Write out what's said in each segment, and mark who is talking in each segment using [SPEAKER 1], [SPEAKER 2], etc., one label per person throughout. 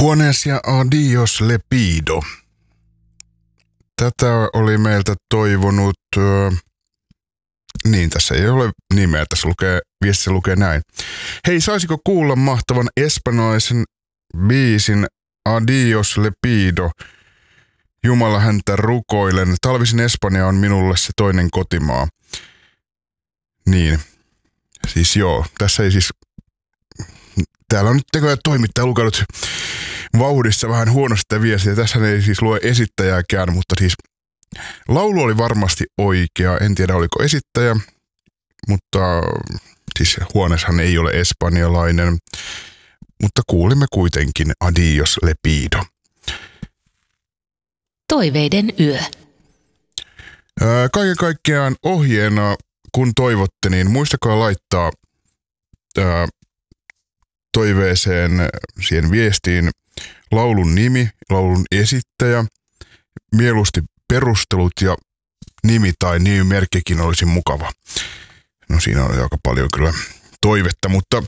[SPEAKER 1] Juanes ja adios lepido. Tätä oli meiltä toivonut, tässä ei ole nimeä, tässä viestissä lukee näin. Hei, saisiko kuulla mahtavan espanjalaisen biisin Adios lepido? Jumala häntä rukoilen. Talvisin Espanja on minulle se toinen kotimaa. Niin, siis joo, tässä ei siis... Täällä on nyt tekoja toimittaja lukenut vauhdissa vähän huonosti viestiä. Tässä ei siis lue esittäjääkään, mutta siis laulu oli varmasti oikea. En tiedä oliko esittäjä, mutta siis Juaneshan ei ole espanjalainen. Mutta kuulimme kuitenkin Adios lepido.
[SPEAKER 2] Toiveiden yö.
[SPEAKER 1] Kaiken kaikkiaan ohjeena, kun toivotte, niin muistakaa laittaa toiveeseen siihen viestiin laulun nimi, laulun esittäjä, mieluusti perustelut ja nimi tai nimimerkkikin olisi mukava. No siinä on aika paljon kyllä toivetta, mutta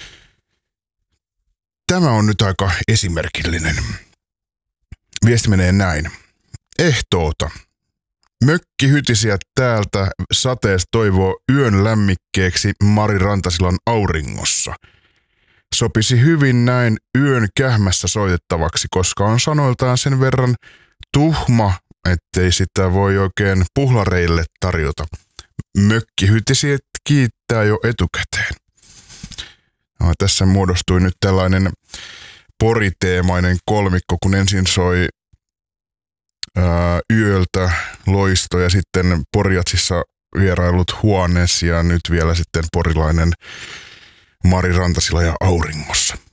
[SPEAKER 1] tämä on nyt aika esimerkillinen. Viesti menee näin. Ehtoota. Mökkihytisiä täältä sateesta toivoo yön lämmikkeeksi Mari Rantasilan auringossa. Sopisi hyvin näin yön kähmässä soitettavaksi, koska on sanoiltaan sen verran tuhma, ettei sitä voi oikein puhlareille tarjota. Mökkihytisiä kiittää jo etukäteen. No, tässä muodostui nyt tällainen poriteemainen kolmikko, kun ensin soi yöltä Loisto ja sitten Porjatsissa vierailut Juanes ja nyt vielä sitten porilainen Mari Rantasila ja auringossa.